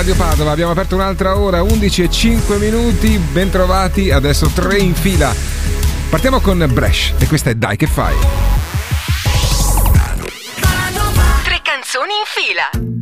Radio Padova, abbiamo aperto un'altra ora, 11:05, bentrovati, adesso 3 in fila. Partiamo con Bresh e questa è Dai che fai. 3 canzoni in fila.